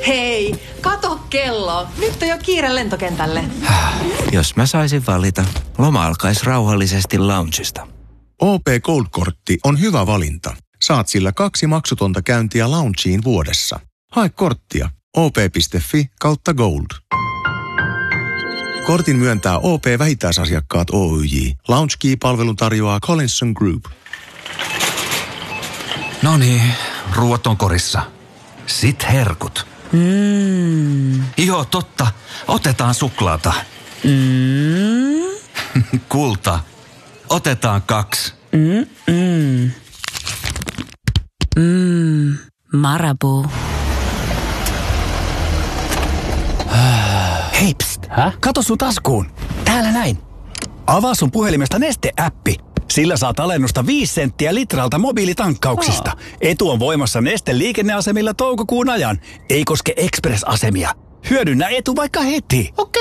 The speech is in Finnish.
Hei, kato kello. Nyt on jo kiire lentokentälle. Jos mä saisin valita, loma alkaisi rauhallisesti loungesta. OP Gold-kortti on hyvä valinta. Saat sillä 2 maksutonta käyntiä loungeen vuodessa. Hae korttia op.fi/gold. Kortin myöntää OP-vähittäisasiakkaat Oyj. Lounge Key-palvelun tarjoaa Collinson Group. Noniin, ruuat on korissa. Sit herkut. Joo, totta. Otetaan suklaata. Kulta. Otetaan 2. Marabou. Hei, pst. Kato sun taskuun. Täällä näin. Avaa sun puhelimesta Neste-äppi. Sillä saat alennusta 5 senttiä litralta mobiilitankkauksista. Etu on voimassa Neste liikenneasemilla toukokuun ajan. Ei koske Express-asemia. Hyödynnä etu vaikka heti.